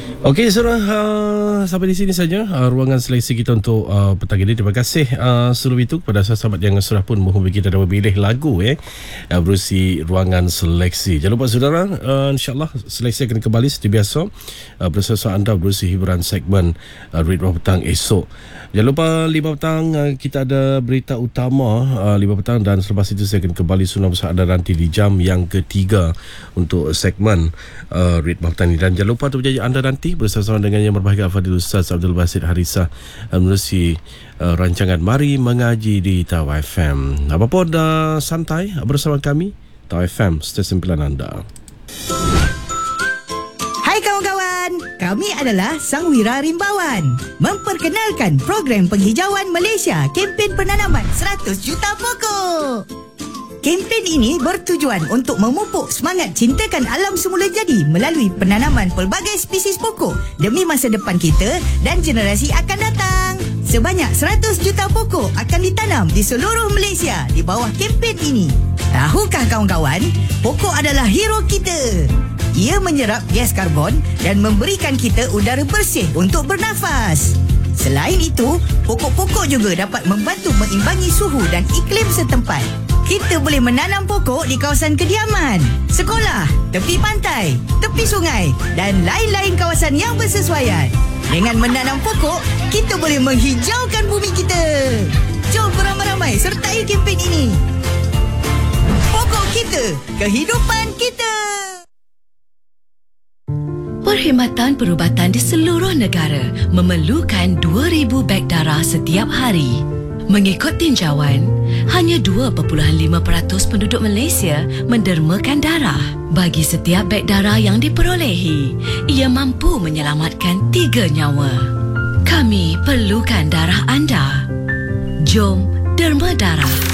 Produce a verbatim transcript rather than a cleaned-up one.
Okey, saudara, uh, sampai di sini saja uh, ruangan seleksi kita untuk uh, petang ini. Terima kasih uh, sebelum itu kepada sahabat yang sudah pun menghubungi kita dan memilih lagu eh uh, berusi ruangan seleksi. Jangan lupa saudara, uh, insyaAllah seleksi akan kembali seperti biasa uh, bersama anda berusi hiburan segmen uh, Ritma Petang esok. Jangan lupa lima petang uh, kita ada berita utama uh, lima petang, dan selepas itu saya akan kembali sunam bersama anda nanti di jam yang ketiga untuk segmen uh, Ritma Petang ini. Dan jangan lupa untuk berjanji anda nanti bersama dengan Yang Berbahagia Fadil Ustaz Abdul Basit Harisah menerusi uh, rancangan Mari Mengaji di Tau F M. Apa pun uh, santai bersama kami, Tau F M, stesen pilihan anda. Hai kawan-kawan, kami adalah Sang Wira Rimbawan, memperkenalkan program penghijauan Malaysia, kempen penanaman seratus juta pokok. Kempen ini bertujuan untuk memupuk semangat cintakan alam semula jadi melalui penanaman pelbagai spesies pokok demi masa depan kita dan generasi akan datang. Sebanyak seratus juta pokok akan ditanam di seluruh Malaysia di bawah kempen ini. Tahukah kawan-kawan, pokok adalah hero kita. Ia menyerap gas karbon dan memberikan kita udara bersih untuk bernafas. Selain itu, pokok-pokok juga dapat membantu mengimbangi suhu dan iklim setempat. Kita boleh menanam pokok di kawasan kediaman, sekolah, tepi pantai, tepi sungai dan lain-lain kawasan yang bersesuaian. Dengan menanam pokok, kita boleh menghijaukan bumi kita. Jom beramai-ramai sertai kempen ini. Pokok kita, kehidupan kita. Perkhidmatan perubatan di seluruh negara memerlukan dua ribu beg darah setiap hari. Mengikut tinjauan, hanya dua perpuluhan lima peratus penduduk Malaysia mendermakan darah. Bagi setiap beg darah yang diperolehi, ia mampu menyelamatkan tiga nyawa. Kami perlukan darah anda. Jom derma darah.